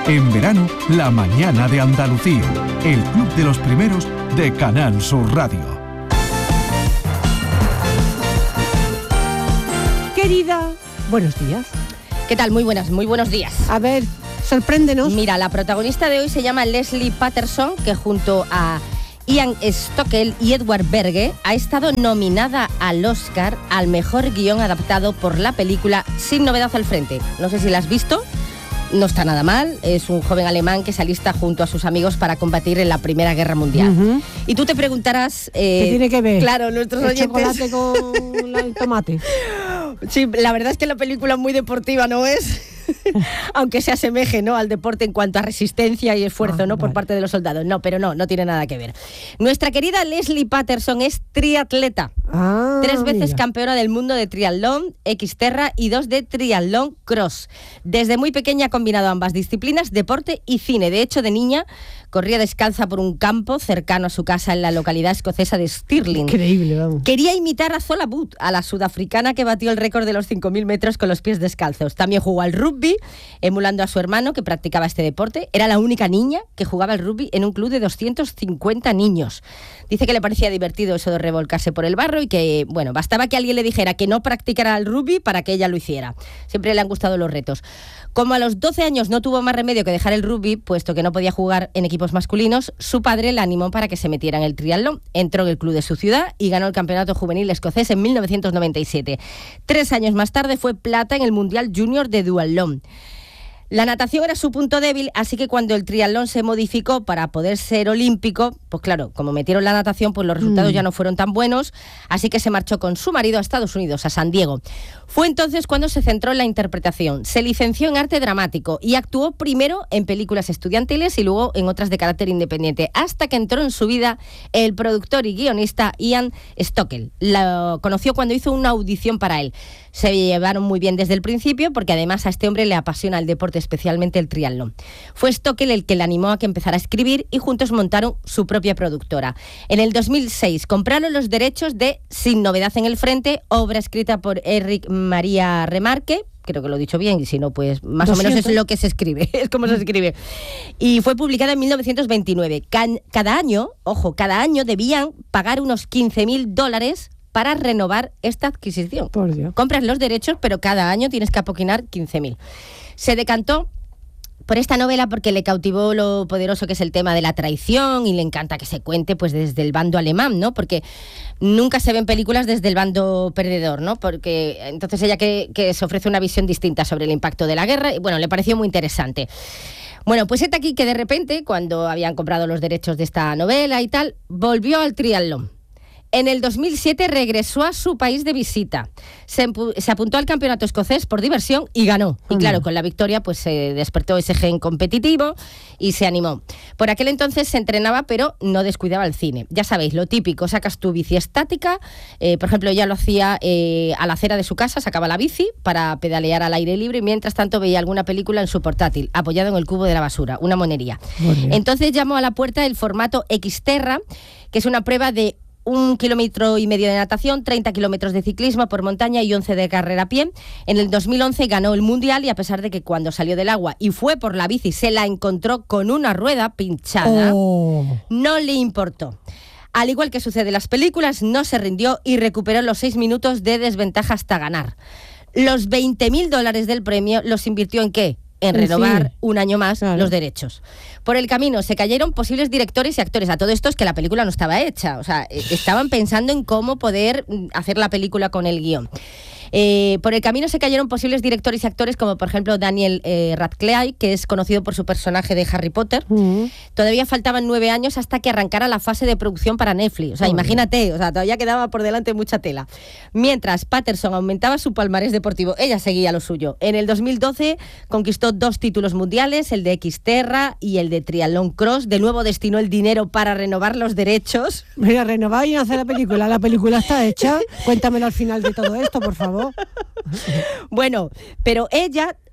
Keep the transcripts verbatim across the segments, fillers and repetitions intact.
En verano, La Mañana de Andalucía, el club de los primeros de Canal Sur Radio. Querida, buenos días. ¿Qué tal? Muy buenas, muy buenos días. A ver, sorpréndenos. Mira, la protagonista de hoy se llama Leslie Patterson, que junto a Ian Stockel y Edward Berge ha estado nominada al Oscar al mejor guión adaptado por la película Sin novedad al frente. No sé si la has visto. No está nada mal, es un joven alemán que se alista junto a sus amigos para combatir en la Primera Guerra Mundial. Uh-huh. Y tú te preguntarás... Eh, ¿Qué tiene que ver? Claro, nuestros el oyentes... chocolate con el tomate. Sí, la verdad es que la película muy deportiva no es, aunque se asemeje, ¿no?, al deporte en cuanto a resistencia y esfuerzo, ah, ¿no?, vale. por parte de los soldados. No, pero no, no tiene nada que ver. Nuestra querida Leslie Patterson es triatleta. Ah, Tres veces mira. campeona del mundo de triatlón, Xterra y dos de triatlón cross. Desde muy pequeña ha combinado ambas disciplinas, deporte y cine. De hecho, de niña corría descalza por un campo cercano a su casa en la localidad escocesa de Stirling. Increíble, vamos. Quería imitar a Zola Butt, a la sudafricana que batió el récord de los cinco mil metros con los pies descalzos. También jugó al rugby, emulando a su hermano que practicaba este deporte. Era la única niña que jugaba al rugby en un club de doscientos cincuenta niños. Dice que le parecía divertido eso de revolcarse por el barro y que, bueno, bastaba que alguien le dijera que no practicara el rugby para que ella lo hiciera. Siempre le han gustado los retos. Como a los doce años no tuvo más remedio que dejar el rugby, puesto que no podía jugar en equipos masculinos, su padre la animó para que se metiera en el triatlón. Entró en el club de su ciudad y ganó el campeonato juvenil escocés en mil novecientos noventa y siete. Tres años más tarde fue plata en el Mundial Junior de Duatlón. La natación era su punto débil, así que cuando el triatlón se modificó para poder ser olímpico, pues claro, como metieron la natación, pues los resultados mm. ya no fueron tan buenos, así que se marchó con su marido a Estados Unidos, a San Diego. Fue entonces cuando se centró en la interpretación. Se licenció en arte dramático y actuó primero en películas estudiantiles y luego en otras de carácter independiente, hasta que entró en su vida el productor y guionista Ian Stockel. Lo conoció cuando hizo una audición para él. Se llevaron muy bien desde el principio porque además a este hombre le apasiona el deporte, especialmente el triatlón. Fue Stockel el que le animó a que empezara a escribir y juntos montaron su propia productora. En el dos mil seis compraron los derechos de Sin novedad en el frente, obra escrita por Enric Maria Remarque. Creo que lo he dicho bien, y si no, pues más o menos es lo que se escribe, es como se escribe. Y fue publicada en mil novecientos veintinueve. Cada año, ojo, cada año debían pagar unos quince mil dólares para renovar esta adquisición. Por Dios. Compras los derechos, pero cada año tienes que apoquinar quince mil. Se decantó por esta novela porque le cautivó lo poderoso que es el tema de la traición y le encanta que se cuente pues desde el bando alemán, ¿no? Porque nunca se ven películas desde el bando perdedor, ¿no? Porque entonces ella que, que se ofrece una visión distinta sobre el impacto de la guerra y bueno, le pareció muy interesante. Bueno, pues está aquí que de repente, cuando habían comprado los derechos de esta novela y tal, volvió al triatlón. En el dos mil siete regresó a su país de visita. Se, empu- se apuntó al campeonato escocés por diversión y ganó. Y claro, con la victoria pues se despertó ese gen competitivo y se animó. Por aquel entonces se entrenaba, pero no descuidaba el cine. Ya sabéis, lo típico, sacas tu bici estática. Eh, por ejemplo, ella lo hacía eh, a la acera de su casa, sacaba la bici para pedalear al aire libre y mientras tanto veía alguna película en su portátil, apoyado en el cubo de la basura, una monería. Entonces llamó a la puerta el formato Xterra, que es una prueba de un kilómetro y medio de natación, treinta kilómetros de ciclismo por montaña y once de carrera a pie. En el dos mil once ganó el Mundial y a pesar de que cuando salió del agua y fue por la bici se la encontró con una rueda pinchada, oh. no le importó. Al igual que sucede en las películas, no se rindió y recuperó los seis minutos de desventaja hasta ganar. Los veinte mil dólares del premio los invirtió ¿en qué? En renovar sí. un año más claro. los derechos. Por el camino se cayeron posibles directores y actores. A todo esto es que la película no estaba hecha. O sea, estaban pensando en cómo poder hacer la película con el guión. Eh, por el camino se cayeron posibles directores y actores como por ejemplo Daniel eh, Radcliffe, que es conocido por su personaje de Harry Potter. Uh-huh. Todavía faltaban nueve años hasta que arrancara la fase de producción para Netflix. O sea, oh, imagínate, o sea, todavía quedaba por delante mucha tela. Mientras Patterson aumentaba su palmarés deportivo, ella seguía lo suyo. En el dos mil doce conquistó dos títulos mundiales, el de Xterra y el de Triatlón Cross. De nuevo destinó el dinero para renovar los derechos. Mira, renovar y hacer la película. La película está hecha. Cuéntamelo al final de todo esto, por favor. Bueno, pero ella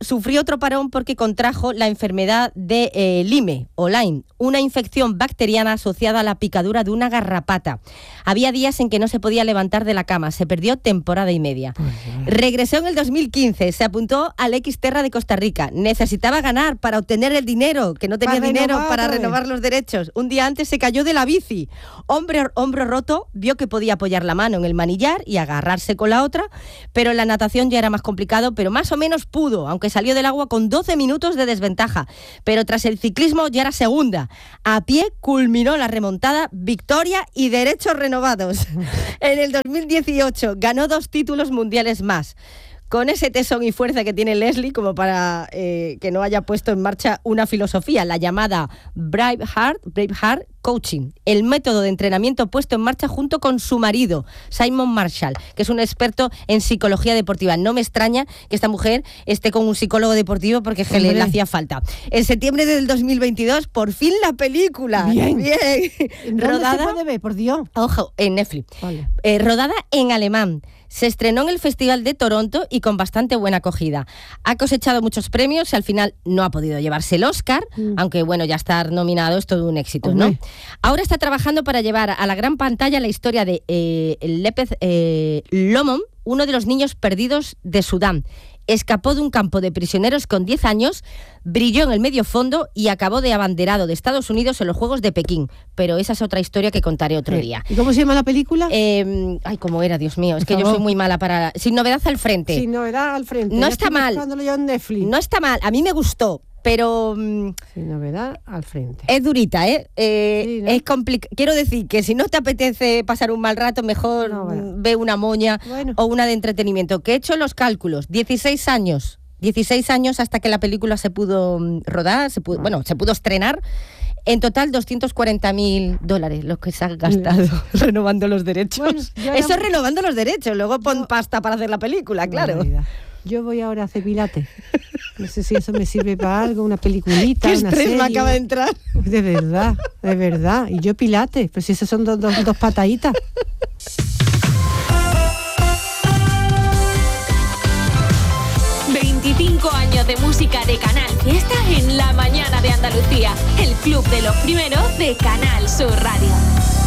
sufrió otro parón porque contrajo la enfermedad de eh, Lyme o Lyme, una infección bacteriana asociada a la picadura de una garrapata. Había días en que no se podía levantar de la cama, se perdió temporada y media. Regresó en el dos mil quince, se apuntó al Xterra de Costa Rica. Necesitaba ganar para obtener el dinero, que no tenía Para dinero renovar para otra vez. renovar los derechos. Un día antes se cayó de la bici. Hombre, hombro roto, vio que podía apoyar la mano en el manillar y agarrarse con la otra, pero en la natación ya era más complicado, pero más o menos pudo, aunque salió del agua con doce minutos de desventaja. Pero tras el ciclismo ya era segunda. A pie culminó la remontada, victoria y derechos renovados. En el dos mil dieciocho ganó dos títulos mundiales más. Con ese tesón y fuerza que tiene Leslie como para eh, que no haya puesto en marcha una filosofía, la llamada Braveheart, Braveheart Coaching, el método de entrenamiento puesto en marcha junto con su marido, Simon Marshall, que es un experto en psicología deportiva. No me extraña que esta mujer esté con un psicólogo deportivo porque le, le hacía falta. En septiembre del dos mil veintidós, por fin la película. Bien. Bien. ¿Dónde Rodada, se puede ver, por Dios? Ojo, en Netflix. Vale. Eh, rodada en alemán. Se estrenó en el Festival de Toronto y con bastante buena acogida. Ha cosechado muchos premios y al final no ha podido llevarse el Oscar, mm. aunque bueno, ya estar nominado es todo un éxito, Hombre. ¿no? Ahora está trabajando para llevar a la gran pantalla la historia de eh, Lepez eh, Lomon, uno de los niños perdidos de Sudán. Escapó de un campo de prisioneros con diez años, brilló en el medio fondo y acabó de abanderado de Estados Unidos en los Juegos de Pekín. Pero esa es otra historia que contaré otro día. ¿Y cómo se llama la película? Eh, ay, cómo era, Dios mío. Es Por que favor. yo soy muy mala para... Sin novedad al frente. Sin novedad al frente. No Ya está estoy mal. buscándolo yo en Netflix. No está mal. A mí me gustó, pero... mm, Sin novedad al frente. es durita, ¿eh? eh Sí, ¿no? Es complicado. Quiero decir que si no te apetece pasar un mal rato, mejor No, bueno. mm, ve una moña Bueno. o una de entretenimiento. Que he hecho los cálculos. dieciséis años. dieciséis años hasta que la película se pudo mm, rodar, se pudo, bueno, se pudo estrenar. En total, doscientos cuarenta mil dólares los que se han gastado renovando los derechos. Bueno, ya Eso era- es renovando los derechos. Luego pon Yo- pasta para hacer la película, claro. Barbaridad. Yo voy ahora a hacer pilates. No sé si eso me sirve para algo, una peliculita, Qué una estrés serie. me acaba de entrar. De verdad, de verdad. Y yo pilates, pero si esas son dos, dos, dos pataditas. veinticinco años de música de Canal Fiesta en la mañana de Andalucía. El club de los primeros de Canal Sur Radio.